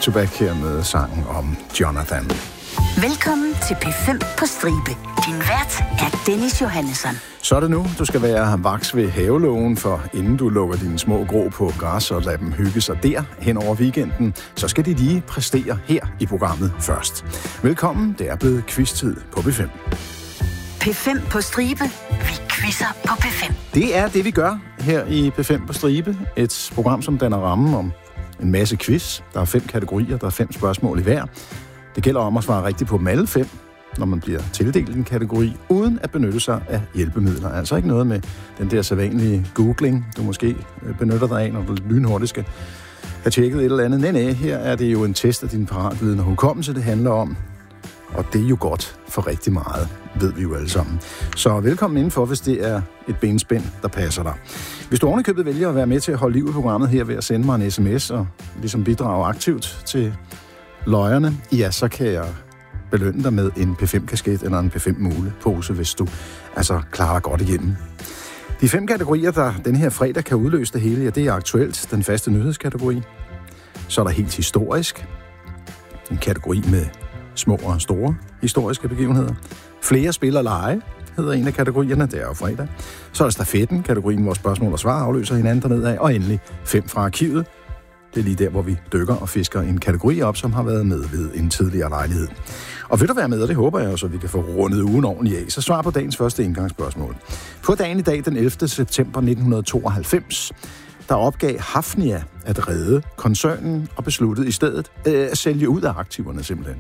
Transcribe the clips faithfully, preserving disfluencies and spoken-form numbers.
back-to-back her med sangen om Jonathan. Velkommen til P fem på stribe. Din vært er Dennis Johannesson. Så er det nu, du skal være vaks ved havelågen, for inden du lukker dine små grå på græs og lader dem hygge sig der hen over weekenden, så skal de lige præstere her i programmet først. Velkommen, det er blevet quiz-tid på P fem. P fem på stribe. Vi quizzer på P fem. Det er det, vi gør her i P fem på stribe. Et program, som danner rammen om en masse quiz. Der er fem kategorier, der er fem spørgsmål i hver. Det gælder om at svare rigtigt på dem alle fem, når man bliver tildelt en kategori, uden at benytte sig af hjælpemidler. Altså ikke noget med den der sædvanlige googling, du måske benytter dig af, når du lynhurtigt skal have tjekket et eller andet. Nej, nej, her er det jo en test af din paratviden og hukommelse, det handler om. Og det er jo godt for rigtig meget, ved vi jo alle sammen. Så velkommen indenfor, hvis det er et benspænd, der passer dig. Hvis du ovenikøbet vælger at være med til at holde liv i programmet her ved at sende mig en sms og ligesom bidrage aktivt til løjerne, ja, så kan jeg belønne dig med en P fem-kasket eller en P fem-mulepose, hvis du altså klarer dig godt igennem. De fem kategorier, der den her fredag kan udløse det hele, ja, det er aktuelt, den faste nyhedskategori. Så er der helt historisk, en kategori med små og store historiske begivenheder. Flere spiller lege hedder en af kategorierne, det er jo fredag. Så er der stafetten, kategorien, hvor spørgsmål og svar afløser hinanden dernede af. Og endelig fem fra arkivet. Det er lige der, hvor vi dykker og fisker en kategori op, som har været med ved en tidligere lejlighed. Og vil du være med, og det håber jeg jo, så vi kan få rundet ugen ordentligt af, så svar på dagens første indgangsspørgsmål. På dagen i dag, den ellevte september nitten tooghalvfems, der opgav Hafnia at redde koncernen og besluttede i stedet øh, at sælge ud af aktiverne simpelthen.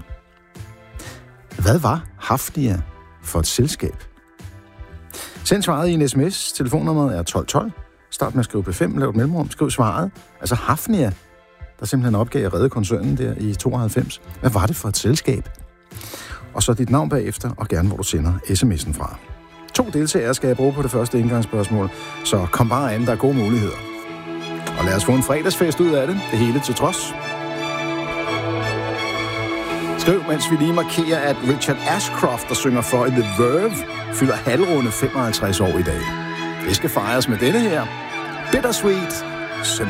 Hvad var Hafnia for et selskab? Send svaret i en sms. Telefonnummeret er tolv tolv. Start med at skrive P fem, lav et mellemrum, skriv svaret. Altså Hafnia, der simpelthen opgav at redde koncernen der i tooghalvfems. Hvad var det for et selskab? Og så dit navn bagefter, og gerne hvor du sender sms'en fra. To deltagere skal jeg bruge på det første indgangsspørgsmål, så kom bare an, der er gode muligheder. Og lad os få en fredagsfest ud af det, det hele til trods. Skriv, mens vi lige markerer, at Richard Ashcroft, der synger for i The Verve, fylder halvrunde femoghalvtreds år i dag. Det skal fejres med denne her. Bittersweet.